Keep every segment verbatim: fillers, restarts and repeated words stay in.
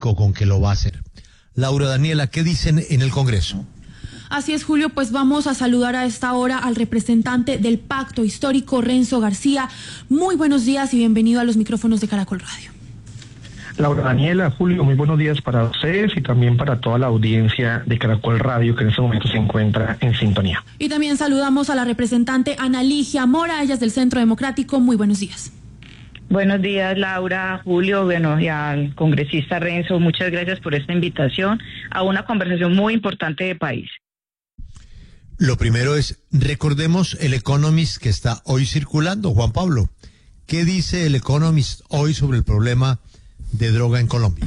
categórico con que lo va a hacer. Laura Daniela, ¿qué dicen en el Congreso? Así es, Julio, pues vamos a saludar a esta hora al representante del Pacto Histórico, Renzo García. Muy buenos días y bienvenido a los micrófonos de Caracol Radio. Laura Daniela, Julio, muy buenos días para ustedes y también para toda la audiencia de Caracol Radio que en este momento se encuentra en sintonía. Y también saludamos a la representante Ana Ligia Mora, ella es del Centro Democrático. Muy buenos días. Buenos días, Laura, Julio, bueno, y al congresista Renzo, muchas gracias por esta invitación a una conversación muy importante de país. Lo primero es, recordemos el Economist que está hoy circulando, Juan Pablo. ¿Qué dice el Economist hoy sobre el problema de droga en Colombia?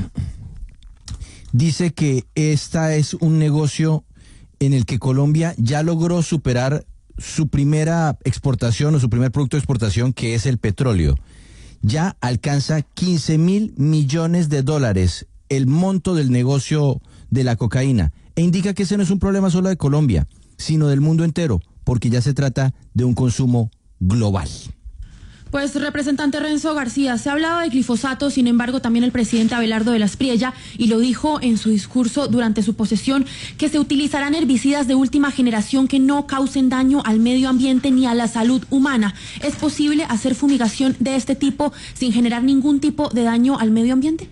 Dice que esta es un negocio en el que Colombia ya logró superar su primera exportación o su primer producto de exportación, que es el petróleo. Ya alcanza quince mil millones de dólares el monto del negocio de la cocaína. E indica que ese no es un problema solo de Colombia, sino del mundo entero, porque ya se trata de un consumo global. Pues, representante Renzo García, se ha hablado de glifosato, sin embargo, también el presidente Abelardo de la Espriella, y lo dijo en su discurso durante su posesión, que se utilizarán herbicidas de última generación que no causen daño al medio ambiente ni a la salud humana. ¿Es posible hacer fumigación de este tipo sin generar ningún tipo de daño al medio ambiente?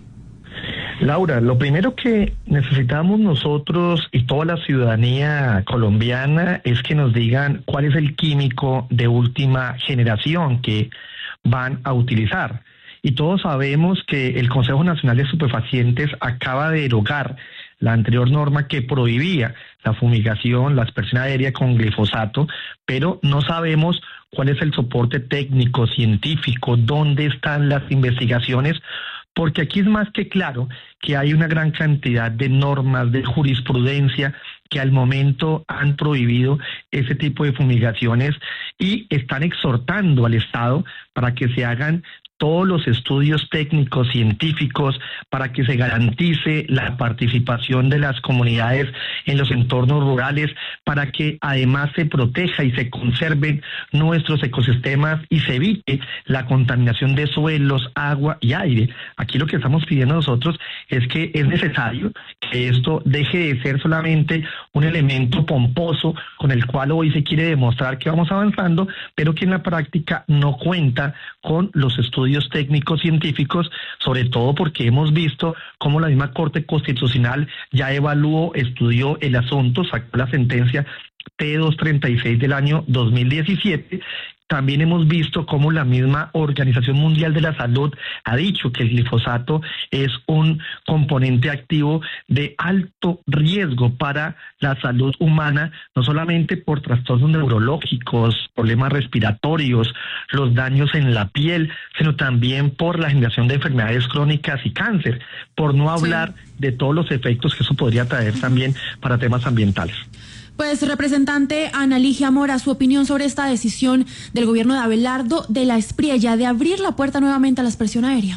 Laura, lo primero que necesitamos nosotros y toda la ciudadanía colombiana es que nos digan cuál es el químico de última generación que van a utilizar. Y todos sabemos que el Consejo Nacional de Estupefacientes acaba de derogar la anterior norma que prohibía la fumigación, la aspersión aérea con glifosato, pero no sabemos cuál es el soporte técnico, científico, dónde están las investigaciones, porque aquí es más que claro que hay una gran cantidad de normas, de jurisprudencia que al momento han prohibido ese tipo de fumigaciones y están exhortando al Estado para que se hagan todos los estudios técnicos, científicos, para que se garantice la participación de las comunidades en los entornos rurales, para que además se proteja y se conserven nuestros ecosistemas y se evite la contaminación de suelos, agua y aire. Aquí lo que estamos pidiendo nosotros es que es necesario que esto deje de ser solamente un elemento pomposo con el cual hoy se quiere demostrar que vamos avanzando, pero que en la práctica no cuenta con los estudios técnicos científicos, sobre todo porque hemos visto cómo la misma Corte Constitucional ya evaluó, estudió el asunto, sacó la sentencia T doscientos treinta y seis del año dos mil diecisiete. También hemos visto cómo la misma Organización Mundial de la Salud ha dicho que el glifosato es un componente activo de alto riesgo para la salud humana, no solamente por trastornos neurológicos, problemas respiratorios, los daños en la piel, sino también por la generación de enfermedades crónicas y cáncer, por no hablar sí. de todos los efectos que eso podría traer también para temas ambientales. Pues, representante Ana Ligia Mora, su opinión sobre esta decisión del gobierno de Abelardo de la Espriella de abrir la puerta nuevamente a la aspersión aérea.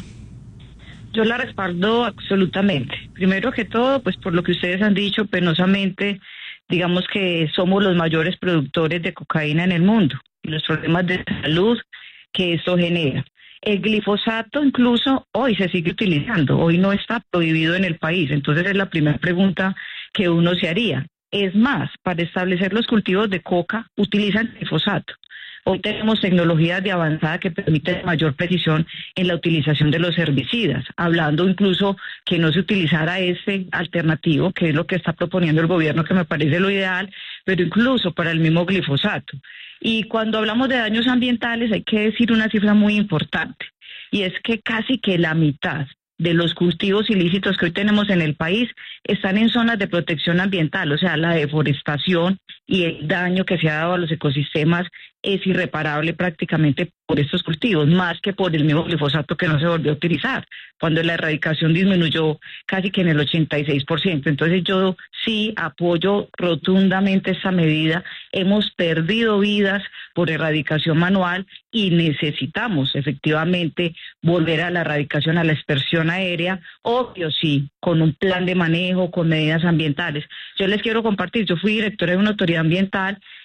Yo la respaldo absolutamente. Primero que todo, pues por lo que ustedes han dicho, penosamente, digamos que somos los mayores productores de cocaína en el mundo y los problemas de salud que esto genera. El glifosato incluso hoy se sigue utilizando, hoy no está prohibido en el país, entonces es la primera pregunta que uno se haría. Es más, para establecer los cultivos de coca utilizan glifosato. Hoy tenemos tecnologías de avanzada que permiten mayor precisión en la utilización de los herbicidas, hablando incluso que no se utilizara este alternativo, que es lo que está proponiendo el gobierno, que me parece lo ideal, pero incluso para el mismo glifosato. Y cuando hablamos de daños ambientales hay que decir una cifra muy importante, y es que casi que la mitad de los cultivos ilícitos que hoy tenemos en el país están en zonas de protección ambiental, o sea, la deforestación y el daño que se ha dado a los ecosistemas es irreparable prácticamente por estos cultivos, más que por el mismo glifosato que no se volvió a utilizar, cuando la erradicación disminuyó casi que en el ochenta y seis por ciento. Entonces yo sí apoyo rotundamente esta medida. Hemos perdido vidas por erradicación manual y necesitamos efectivamente volver a la erradicación, a la aspersión aérea, obvio sí, con un plan de manejo, con medidas ambientales. Yo les quiero compartir, yo fui directora de una autoridad ambiental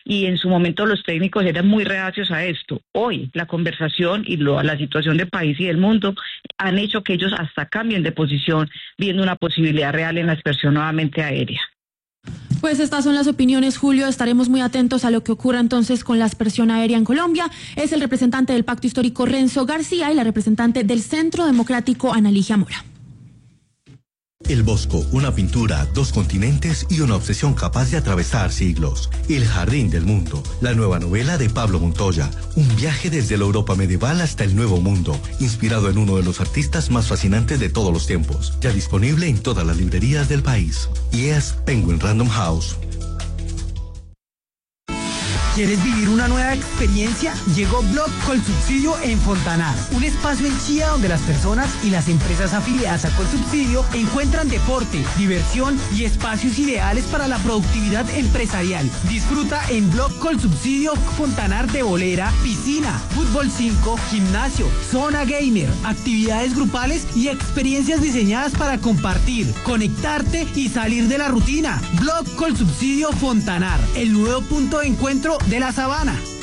y en su momento los técnicos eran muy reacios a esto. Hoy la conversación y lo, la situación del país y del mundo han hecho que ellos hasta cambien de posición viendo una posibilidad real en la aspersión nuevamente aérea. Pues estas son las opiniones, Julio. Estaremos muy atentos a lo que ocurra entonces con la aspersión aérea en Colombia. Es el representante del Pacto Histórico, Renzo García, y la representante del Centro Democrático, Ana Ligia Mora. El Bosco, una pintura, dos continentes y una obsesión capaz de atravesar siglos. El Jardín del Mundo, la nueva novela de Pablo Montoya. Un viaje desde la Europa medieval hasta el Nuevo Mundo, inspirado en uno de los artistas más fascinantes de todos los tiempos. Ya disponible en todas las librerías del país. Y es Penguin Random House. ¿Quieres vivir una nueva experiencia? Llegó Blog Colsubsidio en Fontanar, un espacio en Chía donde las personas y las empresas afiliadas a Colsubsidio encuentran deporte, diversión y espacios ideales para la productividad empresarial. Disfruta en Blog Colsubsidio Fontanar de bolera, piscina, fútbol cinco, gimnasio, zona gamer, actividades grupales y experiencias diseñadas para compartir, conectarte y salir de la rutina. Blog Colsubsidio Fontanar, el nuevo punto de encuentro de la Sabana.